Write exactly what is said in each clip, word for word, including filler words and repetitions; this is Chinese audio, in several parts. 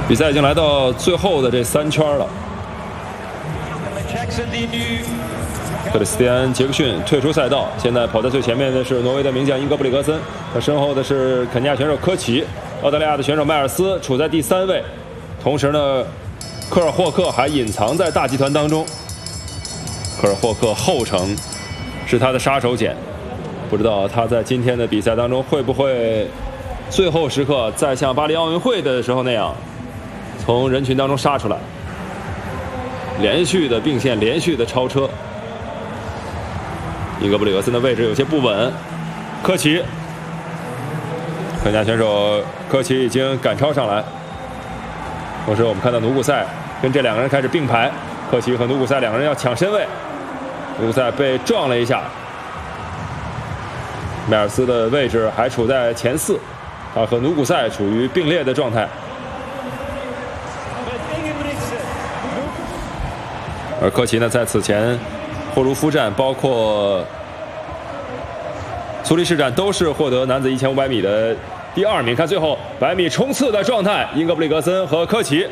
比赛已经来到最后的这三圈了。克里斯蒂安·杰克逊退出赛道，现在跑在最前面的是挪威的名将英格布里格森，他身后的是肯尼亚选手科奇，澳大利亚的选手迈尔斯处在第三位。同时呢，科尔霍克还隐藏在大集团当中。科尔霍克后程是他的杀手锏，不知道他在今天的比赛当中会不会最后时刻再像巴黎奥运会的时候那样，从人群当中杀出来，连续的并线，连续的超车。英格布里格森的位置有些不稳，科奇，肯尼亚选手科奇已经赶超上来。同时我们看到努古塞跟这两个人开始并排，科奇和努古塞两个人要抢身位，努古塞被撞了一下，迈尔斯的位置还处在前四，他和努古塞处于并列的状态。而科奇呢，在此前霍卢夫站包括苏黎世站都是获得男子一千五百米的第二名。看最后百米冲刺的状态，英格布里格森和科奇。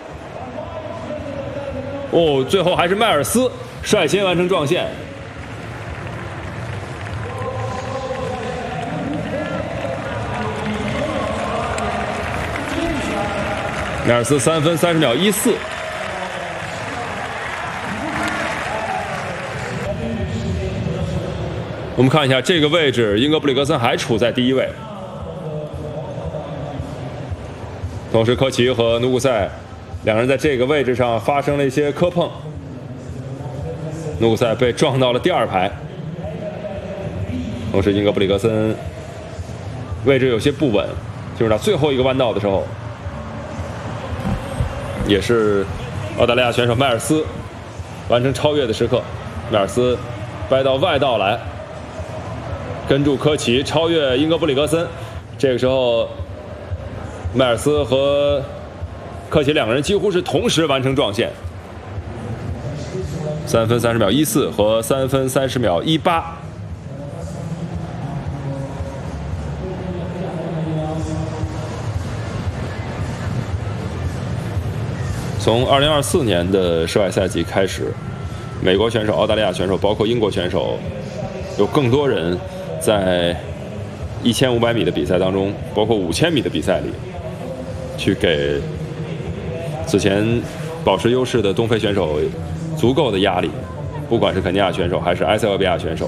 哦，最后还是迈尔斯率先完成撞线。迈尔斯三分三十秒一四。我们看一下这个位置，英格布里格森还处在第一位。同时，科奇和努古塞两人在这个位置上发生了一些磕碰，努古塞被撞到了第二排。同时，英格布里格森位置有些不稳，进入到最后一个弯道的时候，也是澳大利亚选手迈尔斯完成超越的时刻。迈尔斯掰到外道来，跟住科奇超越英格布里格森。这个时候，迈尔斯和科奇两个人几乎是同时完成撞线，三分三十秒一四和三分三十秒一八。从二零二四年的室外赛季开始，美国选手、澳大利亚选手，包括英国选手，有更多人在一千五百米的比赛当中，包括五千米的比赛里，去给此前保持优势的东非选手足够的压力，不管是肯尼亚选手还是埃塞俄比亚选手。